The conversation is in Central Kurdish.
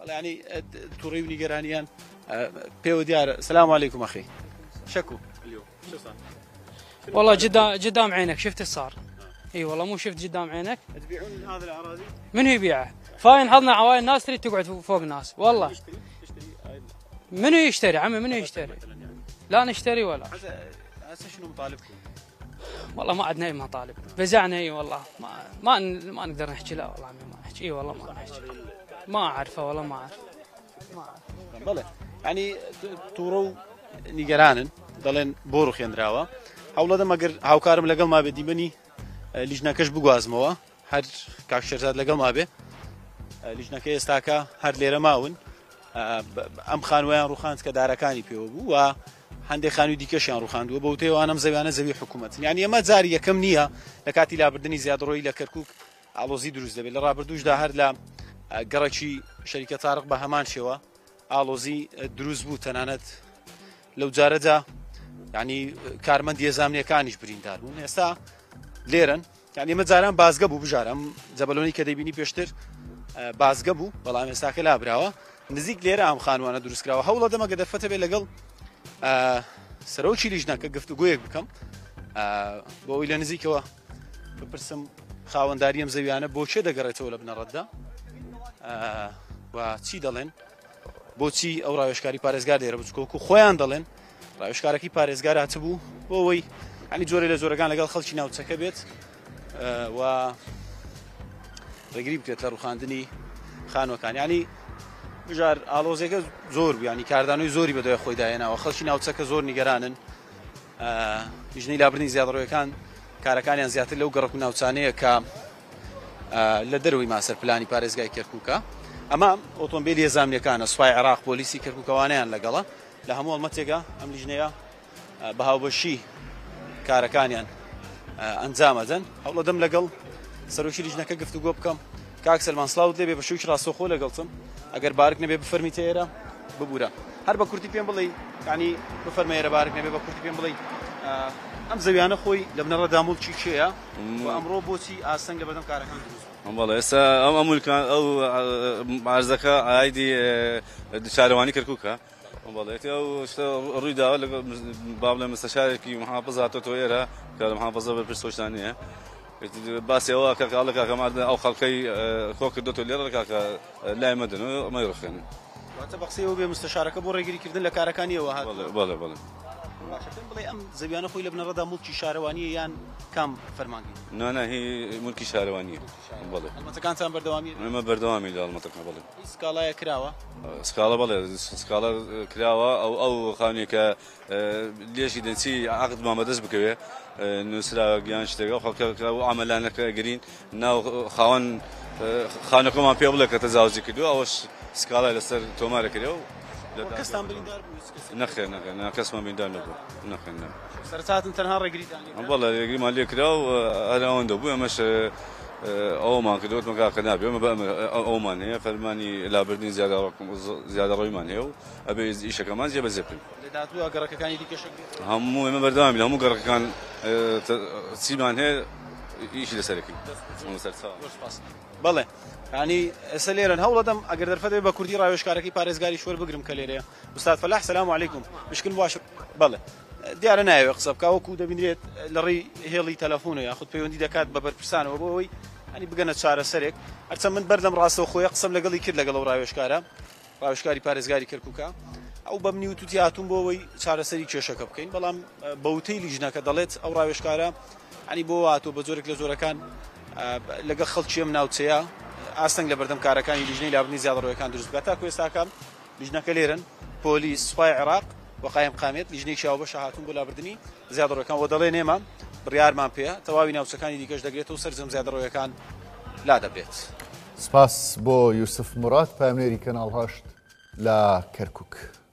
يعني توڕی و نیگەرانیان پێوە دیارە. سلام عليكم أخي. شكو اليوم شو صار؟ والله قدام عينك شفت صار. اي والله مو شفت قدام عينك. تبيعون هذه الأراضي؟ من يبيعه؟ فاين حظنا عواين الناس تريد تقعد فوق الناس والله. منو يشتري عمي منو يشتري؟ لا نشتري ولا. هسه شنو مطالبكم؟ والله ما عندنا اي مطالب، فزعنا اي والله ما نقدر نحكي. لا والله عمي ما نحكي. اي والله ما نحكي. ما اعرفه والله ما اعرف. بەڵێ ینی تووڕە و نیگەرانن دەڵێن بۆ ڕوخێنراوە. هەوڵەدەم ئەگەر هاوکارم لەگەڵ ما بێ دیمەنی لیژنەکەش بگوازمەوە، هەر کاک شێرزاد لەگەڵ ما بێ. لیژنەکە ئێستاکە هەر لێرە ماون. ئەم خانوویان ڕوخاند کە دارەکانی پێوە بوو و هەندێک خانووی دیکەشیان ڕوخاندووە بە وتەیەوانم زەویانە زەوی حکوومەتن. یعنی ئەمە جاری یەکەم نییە لە کاتی لابردنی زیادڕۆیی لە کەرکووک ئاڵۆزی دروست دەبێت. لە ڕابردووشدا هەر لە گەڕەکی شەریکە تارق بە هەمان شێوە ئاڵۆزی دروست بوو. تەنانەت لەو جارەدا ینی کارمەند ێزامنیەکانیش بریندار بوون. ئێستا لێرن یعنی ئێمە جاران بازگە بوو بژارم جەبەلۆنی کە دەبینی پێشتر بازگە بوو، بەڵام ئێستاکە لابراوە نزیک لێرە ئەم خانوانە دروستکراوە. هەوڵە دەمە گەدەفەتە بێ لەگەڵ سەرۆکی لیژنەکە گفتوگویەک بکەم بۆ ئەوی لە نزیکەوە بپرسم خاوەنداری ئەم زەویانە بۆچێ دەگەڕێتەوە لە بنەڕەتدا و چی دەڵێن، بۆچی ئەو ڕاوێژکاری پارێزگار دێرە بچکۆکو خۆیان دەڵێن ڕاوێژکارێکی پارێزگار هاتبوو بۆ ئەوەی ینی جۆرە لە زۆرەکان لەگەڵ خەڵکی ناوچەکە بێت و ڕێگری بکرێت لە ڕوخاندنی خانوەکان. ینی بژار ئاڵۆزێکە زۆر بوو، ینی کاردانەوەی زۆری بەدوای خۆی داهێناوە. خەڵکی ناوچەکە زۆر نیگەرانن. لیژنەی لابردنی زیادڕۆیەکان کارەکانیان زیاتر لەو گەڕک و ناوچانەیە کە لە دەروی ماسەر پلانی پارێزگای کەرکووکە. ئەمە ئۆتۆمبیلی ێزامنیەکانە سوپای عێراق پۆلیسی کەرکووکەوانیان لەگەڵە لە هەموو هەڵمەتێکە ئەم لیژنەیە بە هاوبەشی کارەکانیان ئەنجامەدەن. هەوڵە دەم لەگەڵ سەرۆکی لیژنەکە گفتوگۆ بکەم. کاک سەلمان سڵاوت لێبێ بە شێوکی ڕاستەوخۆ لەگەڵتم. ئەگەر بارک نەبێ بفەرمیتە ئێرە ببوورە هەر بە کورتی پێم بڵێ ینی بفەرمە ئێرە بارک نەبێ بە کورتی پێم بڵێ ئەم زەویانە خۆی لە بنەڕەتدا موڵکی کێیە و ئەمڕۆ بۆچی ئاسەنگ لە بەردەم کارەکان دروست والله ئێستا ئەم ئەمولکان ئەو عەرزەکە ئایدی شارەوانی کەرکووکە. والله ئەو ڕووی داوە لەگەڵ با بڵێ مستەشارێکی محافظ هاتۆتەوە ئێرە کە لە محافظە بەرپرسۆشتانیە باسی ئەوە کە کاڵە کاکەماردن ئەو خەڵکەی خۆ کردوتە لێرە کاکە لای مەدەن و ئەمەی ڕخێنن. واتە بەقسەیەوە بێ مستەشارەکە بۆ ڕێگریکردن لە کارەکانیەوە هات. بەڵێ بەڵێ بڵێ ئەم زەویانە خۆی لە بنەڕەتدا موڵکی شارەوانیە یان کام فەرمانگی؟ نانە هی مولکی شارەوانیە. بەڵێ هەڵمەتەکانتان بەردەوامی؟ ئێمە بەردەوامی لە هەڵمەتەکە. بەڵێ سکاڵایە کراوە؟ سکاڵە بەڵێ سکاڵە کراوە. ئەو خانوویە کە لێشی دەنچی عەقدمان بەدەست بکەوێ نووسرا گیان شتێکە خەڵکە و ئامەلانەکە گرین ناو خاوەن خانەکەمان پێ بڵێ کە تەجاوزی کردو ئەوەش سکاڵای لەسەر تۆمارە کردێ و کەستان بریندار نەخێن کەسمان بریندار نەبوو. نەخێن سەرچاتن تەنها ڕێگریتان بەڵێ ڕێگریمان لێ کرا و هەر ئەوەندە بوو. ئەمەش ئەومان کردوت مەگاکە نابێ ئەمە بە ئەومان هەیە فەرمانی لابردنی زیادەڕۆیمان هەیە و ئەبێ ئیشەکەمان جێبەجێ بکەین. لەداتووە گەڕەکەەکانی دیکەشە هەموو ئێمە بەردەوامی هەموو گەڕەکەکان چیمان هەیە ئیشی لەسەرەکەی. بەڵێ ینی ئێستا لێرن هەوڵە دەم ئەگەر دەرفەتەوێت بە کوردی ڕاوێژکارەکەی پارێزگاری شوێر بگرم کە لێرەیە. ئوستاد فەلاح سەلام عەلەیکوم مشکل باشە. بەڵێ دیارە نایەوێت قسە بکە وەکو دەبینرێت لە ڕێی هێڵی تەلەفۆنە یاخود پەیوەندی دەکات بە بەرپرسانەوە بۆ ئەوەی ینی بگەنە چارەسەرێک. هەرچەند من بەردەم ڕاستەوە خۆیە قسەم لەگەڵی کرد لەگەڵ ئەو ڕاوێژکاری پارێزگاری کەرکووکە ئەو بە منی و توتی هاتوون بۆ ئەوەی چارەسەری کێشەکە بکەین. بەڵام بەوتەی لیژنەکە دەڵێت ئەو ڕاوێژکارە ینی بۆ هاتووە بە جۆرێک لە زۆرەکان لەگەڵ خەڵکی ئەم ناوچەیە ئاستەنگ لە بەردەم کارەکانی لیژنەی لابردنی زیادڕۆیەکان دروست بکات. تاکو ئێستاکەم لیژنەکە لێرن پۆلیس سوپای عێراق وەقایم قامێت لیژنەی چاوبەش هاتوون بۆ لابردنی زیادڕۆیەکان و دەڵێن ئێمە بڕیارمان پێە تەواوی ناوچەکانی دیکەش دەگرێتەوە سەرجەم زیادڕۆیەکان لا دەبێت. سپاس بۆ یوسف مراد پامنێری کەناڵ هەشت لە کەرکووک.